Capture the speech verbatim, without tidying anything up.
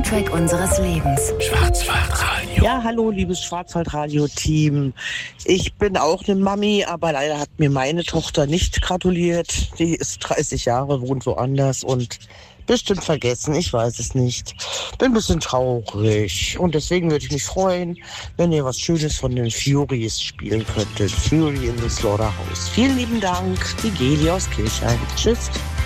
Soundtrack unseres Lebens. Schwarzwaldradio. Ja, hallo, liebes Schwarzwaldradio-Team. Ich bin auch eine Mami, aber leider hat mir meine Tochter nicht gratuliert. Die ist dreißig Jahre, wohnt woanders und bestimmt vergessen, ich weiß es nicht. Bin ein bisschen traurig und deswegen würde ich mich freuen, wenn ihr was Schönes von den Furies spielen könntet. Fury in the Slaughterhouse. Vielen lieben Dank, die Geli aus Kirchheim. Tschüss.